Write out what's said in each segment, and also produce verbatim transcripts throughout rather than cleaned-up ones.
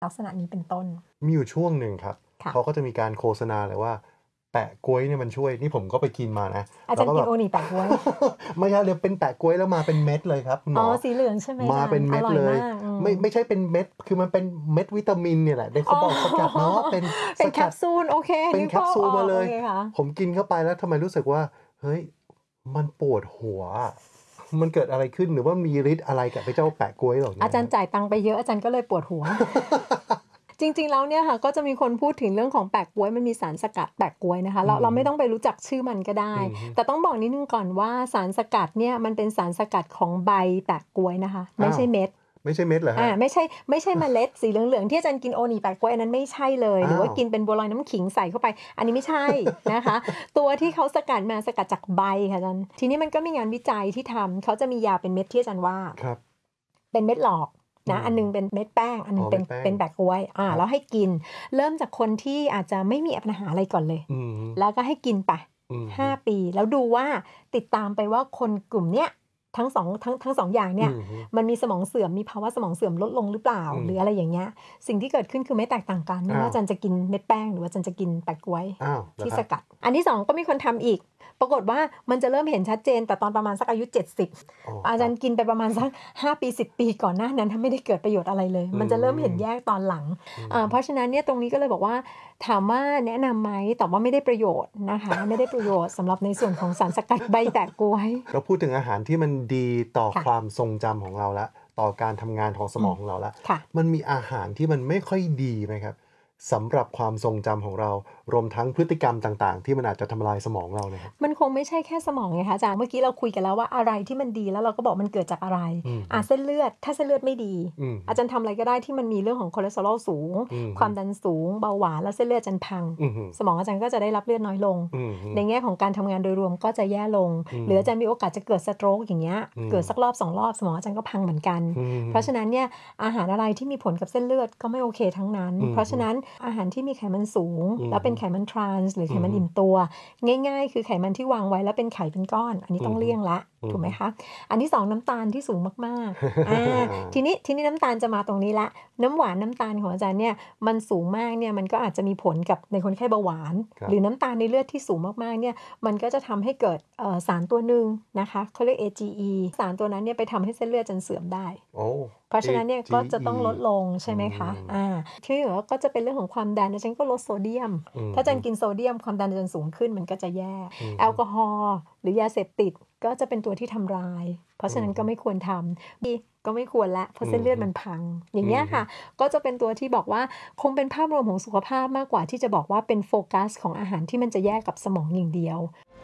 ลักษณะนี้เป็นต้นมีอยู่ช่วงหนึ่งครับเขาก็จะมีการโฆษณาเลยว่าแปะก๊วยเนี่ยมันช่วยนี่ผมก็ไปกินมานะอาจารย์กินโอนี่แปะก๊วยไม่ใช่เดี๋ยวเป็นแปะก๊วยแล้วมาเป็นเม็ดเลยครับหมออ๋อสีเหลืองใช่ไหมมาเป็นเม็ดเลยไม่ไม่ใช่เป็นเม็ดคือมันเป็นเม็ดวิตามินเนี่ยแหละได้เขาบอกสกัดเนาะเป็นเป็นแคปซูลโอเคเป็นแคปซูลมาเลยผมกินเข้าไปแล้วทำไมรู้สึกว่าเฮ้ยมันปวดหัวมันเกิดอะไรขึ้นหรือว่ามีฤทธิ์อะไรกับไอ้เจ้าแปะก๊วยเหล่านี้อาจารย์จ่ายตังค์ไปเยอะอาจารย์ก็เลยปวดหัว จริงๆแล้วเนี่ยค่ะก็จะมีคนพูดถึงเรื่องของแปะก๊วยมันมีสารสกัดแปะก๊วยนะคะเราเราไม่ต้องไปรู้จักชื่อมันก็ได้แต่ต้องบอกนิดนึงก่อนว่าสารสกัดเนี่ยมันเป็นสารสกัดของใบแปะก๊วยนะคะไม่ใช่เม็ดไม่ใช่เม็ดเหรอฮะอ่าไม่ใช่ไม่ใช่เมล็ดสีเหลืองๆที่อาจารย์กินโอนี่แปะก๊วยอันนั้นไม่ใช่เลยหรือว่ากินเป็นบัวลอยน้ำขิงใส่เข้าไปอันนี้ไม่ใช่นะคะตัวที่เขาสกัดมาสกัดจากใบค่ะอาจารย์ทีนี้มันก็มีงานวิจัยที่ทำเขาจะมียาเป็นเม็ดที่อาจารย์ว่าเป็นเม็ดหลอกนะอันนึงเป็นเม็ดแป้งอันนึงเป็นเป็นแปะก๊วยอ่าแล้วให้กินเริ่มจากคนที่อาจจะไม่มีปัญหาอะไรก่อนเลยแล้วก็ให้กินไปห้าปีแล้วดูว่าติดตามไปว่าคนกลุ่มเนี้ยทั้งสองทั้งทั้งสองอย่างเนี่ยมันมีสมองเสื่อมมีภาวะสมองเสื่อมลดลงหรือเปล่าหรืออะไรอย่างเงี้ยสิ่งที่เกิดขึ้นคือไม่แตกต่างกันไม่ว่าอาจารย์จะกินเม็ดแป้งหรือว่าอาจารย์จะกินแปะก๊วยที่สกัดอันที่สองก็มีคนทำอีกปรากฏว่ามันจะเริ่มเห็นชัดเจนแต่ตอนประมาณสักอายุเจ็ดสิบอาจารย์กินไปประมาณสักห้าปีสิบปีก่อนหน้านั้นถ้าไม่ได้เกิดประโยชน์อะไรเลยมันจะเริ่มเห็นแยกตอนหลังเพราะฉะนั้นเนี่ยตรงนี้ก็เลยบอกว่าถามว่าแนะนำไหมแต่ว่าไม่ได้ประโยชน์นะคะไม่ได้ประโยชน์สำหรับในส่วนของสารสกัดใบแปะก๊วยเราพูดถึงอาหารที่มันดีต่อความทรงจำของเราละต่อการทำงานของสมองของเราละมันมีอาหารที่มันไม่ค่อยดีไหมครับสำหรับความทรงจำของเรารวมทั้งพฤติกรรมต่างๆที่มันอาจจะทำลายสมองเราเนี่ยมันคงไม่ใช่แค่สมองไงคะอาจารย์เมื่อกี้เราคุยกันแล้วว่าอะไรที่มันดีแล้วเราก็บอกมันเกิดจากอะไรอ่ะเส้นเลือดถ้าเส้นเลือดไม่ดีอาจารย์ทำอะไรก็ได้ที่มันมีเรื่องของคอเลสเตอรอลสูงความดันสูงเบาหวานแล้วเส้นเลือดอาจารย์พังสมองอาจารย์ก็จะได้รับเลือดน้อยลงในแง่ของการทำงานโดยรวมก็จะแย่ลงหรืออาจารย์มีโอกาสจะเกิดสโตรกอย่างเงี้ยเกิดสักรอบสองรอบสมองอาจารย์ก็พังเหมือนกันเพราะฉะนั้นเนี่ยอาหารอะไรที่มีผลกับเส้นเลือดก็ไม่โอเคทั้งนั้นเพราะฉะนั้นอาหารที่มีไขมันสูงแล้วเป็นไขมันทรานส์หรือไขมันอิ่มตัวง่ายๆคือไขมันที่วางไว้แล้วเป็นไขเป็นก้อนอันนี้ต้องเลี่ยงละถูกไหมคะอันที่สองน้ำตาลที่สูงมากๆอ่าทีนี้ทีนี้น้ำตาลจะมาตรงนี้ละน้ำหวานน้ำตาลของอาจารย์เนี่ยมันสูงมากเนี่ยมันก็อาจจะมีผลกับในคนไข้เบาหวานหรือน้ำตาลในเลือดที่สูงมากๆเนี่ยมันก็จะทำให้เกิดสารตัวหนึ่งนะคะเขาเรียก เอ จี อี สารตัวนั้นเนี่ยไปทำให้เส้นเลือดจนเสื่อมได้เพราะฉะนั้นเนี่ยก็จะต้องลดลงใช่ไหมคะอ่าที่เหลือก็จะเป็นเรื่องของความดันอาจารย์ก็ลดโซเดียมถ้าอาจารย์กินโซเดียมความดันอาจารย์สูงขึ้นมันก็จะแย่แอลกอฮอล์หรือยาเสพติดก็จะเป็นตัวที่ทำร้ายเพราะฉะนั้นก็ไม่ควรทำดีก็ไม่ควรละเพราะเส้นเลือดมันพังอย่างเงี้ยค่ะก็จะเป็นตัวที่บอกว่าคงเป็นภาพรวมของสุขภาพมากกว่าที่จะบอกว่าเป็นโฟกัสของอาหารที่มันจะแยกกับสมองอย่างเดียว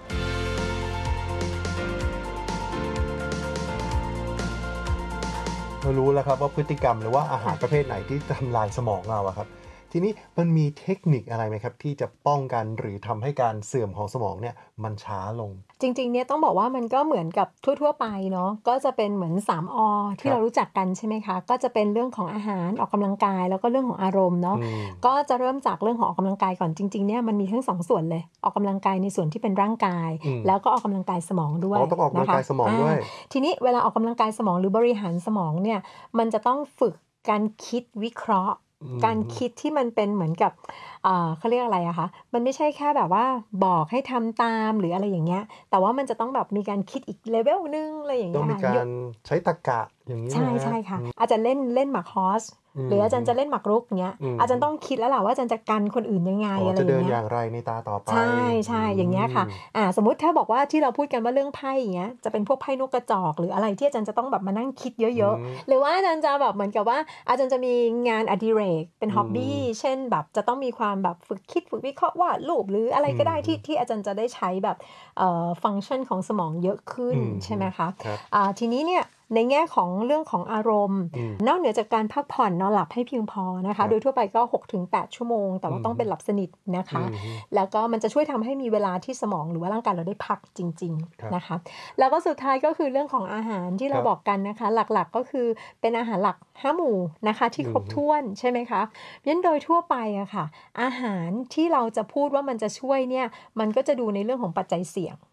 เรารู้แล้วครับว่าพฤติกรรมหรือว่าอาหารประเภทไหนที่ทำลายสมองเราอะครับทีนี้มันมีเทคนิคอะไรไหมครับที่จะป้องกันหรือทำให้การเสื่อมของสมองเนี่ยมันช้าลงจริงๆเนี่ยต้องบอกว่ามันก็เหมือนกับทั่วๆไปเนาะก็จะเป็นเหมือนสามอที่เรารู้จักกันใช่ไหมคะก็จะเป็นเรื่องของอาหารออกกำลังกายแล้วก็เรื่องของอารมณ์เนาะก็จะเริ่มจากเรื่องของออกกำลังกายก่อนจริงๆเนี่ยมันมีทั้งสองส่วนเลยออกกำลังกายในส่วนที่เป็นร่างกายแล้วก็ออกกำลังกายสมองด้วยต้องออกกำลังกายสมองด้วยทีนี้เวลาออกกำลังกายสมองหรือบริหารสมองเนี่ยมันจะต้องฝึกการคิดวิเคราะห์การคิดที่มันเป็นเหมือนกับเขาเรียกอะไรอะคะมันไม่ใช่แค่แบบว่าบอกให้ทำตามหรืออะไรอย่างเงี้ยแต่ว่ามันจะต้องแบบมีการคิดอีกเลเวลนึงอะไรอย่างเงี้ยต้องมีการใช้ตรรกะอย่างนี้ใช่ใช่ค่ะอาจจะเล่นเล่นหมากฮอสหรืออาจารย์จะเล่นหมากรุกเงี้ยอาจารย์ต้องคิดแล้วแหละว่าอาจารย์จะกันคนอื่นยังไงอะไรอย่างเงี้ยจะเดินอย่างไรในตาต่อไปใช่ใช่อย่างเงี้ยค่ะอ่าสมมติถ้าบอกว่าที่เราพูดกันว่าเรื่องไพ่อย่างเงี้ยจะเป็นพวกไพ่นกกระจอกหรืออะไรที่อาจารย์จะต้องแบบมานั่งคิดเยอะๆหรือว่าอาจารย์จะแบบเหมือนกับว่าอาจารย์จะมีงานอดิเรกเป็นฮ็อบบี้เช่นแบบจะต้องมีความแบบฝึกคิดฝึกวิเคราะห์วาดรูปหรืออะไรก็ได้ที่ที่อาจารย์จะได้ใช้แบบเอ่อฟังก์ชันของสมองเยอะขึ้นใช่ไหมคะอ่าทีนี้เนี่ยในแง่ของเรื่องของอารมณ์นอกเหนือจากการพักผ่อนนอนหลับให้เพียงพอนะคะโดยทั่วไปก็ หกถึงแปด ชั่วโมงแต่ว่าต้องเป็นหลับสนิทนะคะแล้วก็มันจะช่วยทำให้มีเวลาที่สมองหรือว่าร่างกายเราได้พักจริงๆนะคะแล้วก็สุดท้ายก็คือเรื่องของอาหารที่เราบอกกันนะคะหลักๆก็คือเป็นอาหารหลักห้าหมู่นะคะที่ครบถ้วนใช่ไหมคะเพราะฉะนั้นโดยทั่วไปอะค่ะอาหารที่เราจะพูดว่ามันจะช่วยเนี่ยมันก็จะดูในเรื่องของปัจจัยเสี่ยง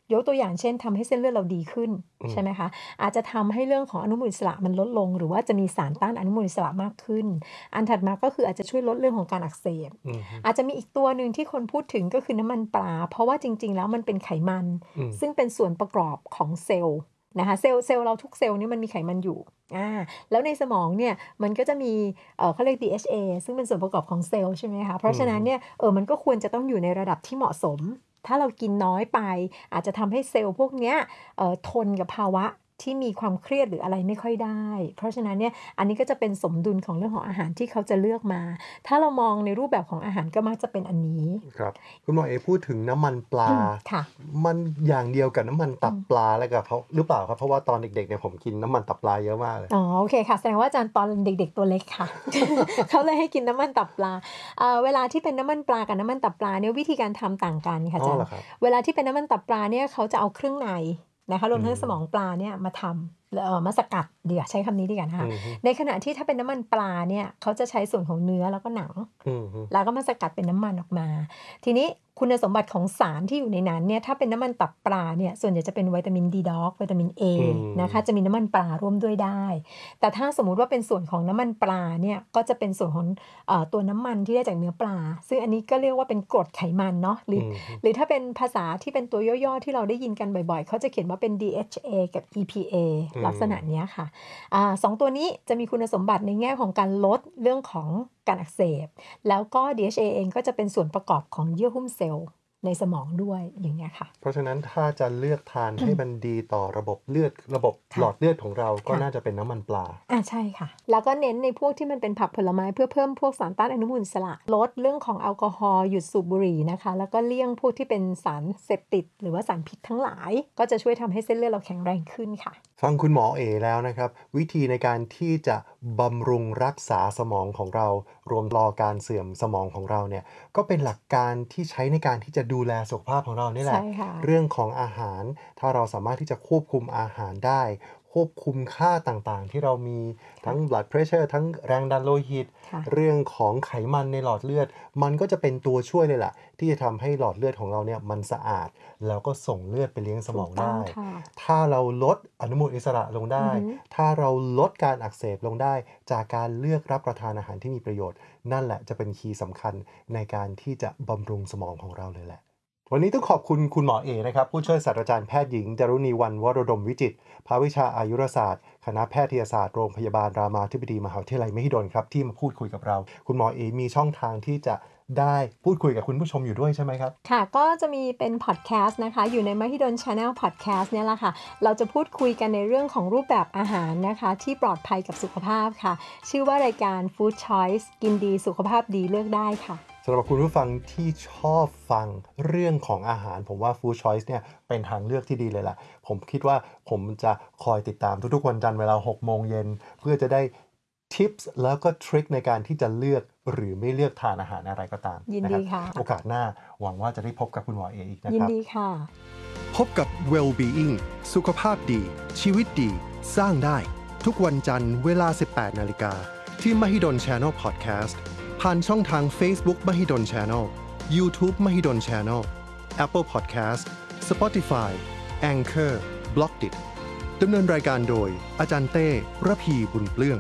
ยกตัวอย่างเช่นทำให้เส้นเลือดเราดีขึ้นใช่ไหมคะอาจจะทำให้เรื่องของอนุมูลอิสระมันลดลงหรือว่าจะมีสารต้านอนุมูลอิสระมากขึ้นอันถัดมาก็คืออาจจะช่วยลดเรื่องของการอักเสบอาจจะมีอีกตัวหนึ่งที่คนพูดถึงก็คือน้ำมันปลาเพราะว่าจริงๆแล้วมันเป็นไขมันซึ่งเป็นส่วนประกอบของเซลล์นะคะเซลล์เซลล์เราทุกเซลล์นี่มันมีไขมันอยู่อ่าแล้วในสมองเนี่ยมันก็จะมีเอ่อเขาเรียก ดี เอช เอ ซึ่งเป็นส่วนประกอบของเซลล์ใช่ไหมคะเพราะฉะนั้นเนี่ยเออมันก็ควรจะต้องอยู่ในระดับที่เหมาะสมถ้าเรากินน้อยไปอาจจะทำให้เซลล์พวกเนี้ยเอ่อทนกับภาวะที่มีความเครียดหรืออะไรไม่ค่อยได้เพราะฉะนั้นเนี่ยอันนี้ก็จะเป็นสมดุลของเรื่องของอาหารที่เขาจะเลือกมาถ้าเรามองในรูปแบบของอาหารก็มักจะเป็นอันนี้ครับคุณหมอเอพูดถึงน้ำมันปลามันอย่างเดียวกับน้ำมันตับปลาแล้วกับเขาหรือเปล่าครับเพราะว่าตอนเด็กๆเนี่ยผมกินน้ำมันตับปลาเยอะมากเลยอ๋อโอเคค่ะแสดงว่าอาจารย์ตอนเด็กๆตัวเล็กค่ะ เขาเลยให้กินน้ำมันตับปลาเอ่อเวลาที่เป็นน้ำมันปลากับน้ำมันตับปลาเนี่ยวิธีการทำต่างกันค่ะอาจารย์เวลาที่เป็นน้ำมันตับปลาเนี่ยเขาจะเอาเครื่องในนะคะรวมทั้งสมองปลาเนี่ยมาทำเอ่อมาสกัดเดี๋ยวใช้คำนี้ดีกว่านะคะในขณะที่ถ้าเป็นน้ำมันปลาเนี่ยเขาจะใช้ส่วนของเนื้อแล้วก็หนังแล้วก็มาสกัดเป็นน้ำมันออกมาทีนี้คุณสมบัติของสารที่อยู่ในนั้นเนี่ยถ้าเป็นน้ำมันตับปลาเนี่ยส่วนใหญ่จะเป็นวิตามินดีด็อกวิตามิน A นะคะจะมีน้ำมันปลาร่วมด้วยได้แต่ถ้าสมมุติว่าเป็นส่วนของน้ำมันปลาเนี่ยก็จะเป็นส่วนของเอ่อตัวน้ำมันที่ได้จากเนื้อปลาซึ่งอันนี้ก็เรียกว่าเป็นกรดไขมันเนาะหรือหรือถ้าเป็นภาษาที่เป็นตัวย่อๆที่เราได้ยินกันบ่อยๆเขาจะเขียนว่าเป็น ดี เอช เอ กับ อี พี เอ ลักษณะนี้ค่ะอ่าสองตัวนี้จะมีคุณสมบัติในแง่ของการลดเรื่องของการอักเสบแล้วก็ ดี เอช เอ เองก็จะเป็นส่วนประกอบของเยื่อหุ้มเซลล์ในสมองด้วยอย่างเงี้ยค่ะเพราะฉะนั้นถ้าจะเลือกทานให้มันดีต่อระบบเลือดระบบหลอดเลือดของเราก็น่าจะเป็นน้ำมันปลาอ่าใช่ค่ะแล้วก็เน้นในพวกที่มันเป็นผักผลไม้เพื่อเพิ่มพวกสารต้านอนุมูลอิสระลดเรื่องของแอลกอฮอล์หยุดสูบบุหรี่นะคะแล้วก็เลี่ยงพวกที่เป็นสารเสพติดหรือว่าสารพิษทั้งหลายก็จะช่วยทำให้เส้นเลือดเราแข็งแรงขึ้นค่ะฟังคุณหมอเอแล้วนะครับวิธีในการที่จะบำรุงรักษาสมองของเรารวมรอการเสื่อมสมองของเราเนี่ยก็เป็นหลักการที่ใช้ในการที่จะดูแลสุขภาพของเรานี่แหละเรื่องของอาหารถ้าเราสามารถที่จะควบคุมอาหารได้ควบคุมค่าต่างๆที่เรามีทั้ง blood pressure ทั้งแรงดันโลหิตเรื่องของไขมันในหลอดเลือดมันก็จะเป็นตัวช่วยเลยล่ะที่จะทำให้หลอดเลือดของเราเนี่ยมันสะอาดแล้วก็ส่งเลือดไปเลี้ยงสมองได้ถ้าเราลดอนุมูลอิสระลงได้ถ้าเราลดการอักเสบลงได้จากการเลือกรับประทานอาหารที่มีประโยชน์นั่นแหละจะเป็นคีย์สำคัญในการที่จะบำรุงสมองของเราเลยแหละวันนี้ต้องขอบคุณคุณหมอเอนะครับผู้ช่วยศาสตราจารย์แพทย์หญิงจารุณีวรรณวโรดมวิจิตรภาควิชาอายุรศาสตร์คณะแพทยศาสตร์โรงพยาบาลรามาธิบดีมหาวิทยาลัยมหิดลครับที่มาพูดคุยกับเราคุณหมอเอมีช่องทางที่จะได้พูดคุยกับคุณผู้ชมอยู่ด้วยใช่ไหมครับค่ะก็จะมีเป็นพอดแคสต์นะคะอยู่ในมหิดล Channel Podcast เนี่ยแหละค่ะเราจะพูดคุยกันในเรื่องของรูปแบบอาหารนะคะที่ปลอดภัยกับสุขภาพค่ะชื่อว่ารายการ Food Choice กินดีสุขภาพดีเลือกได้ค่ะสำหรับคุณผู้ฟังที่ชอบฟังเรื่องของอาหารผมว่า Food Choice เนี่ยเป็นทางเลือกที่ดีเลยล่ะผมคิดว่าผมจะคอยติดตามทุกๆวันจันทร์เวลา หกโมงเย็นเพื่อจะได้ทิปส์แล้วก็ทริคในการที่จะเลือกหรือไม่เลือกทานอาหารอะไรก็ตามยินดีค่ะโอกาสหน้าหวังว่าจะได้พบกับคุณหมอเออีกนะครับยินดีค่ะพบกับ Well-being สุขภาพดีชีวิตดีสร้างได้ทุกวันจันทร์เวลา สิบแปดนาฬิกา ที่ Mahidol Channel Podcast ผ่านช่องทาง Facebook Mahidol Channel YouTube Mahidol Channel Apple Podcast Spotify Anchor Blogdit ดำเนินรายการโดยอาจารย์เต้ระพีบุญเปลื้อง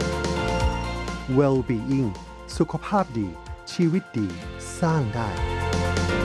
Well-being สุขภาพดีชีวิตดีสร้างได้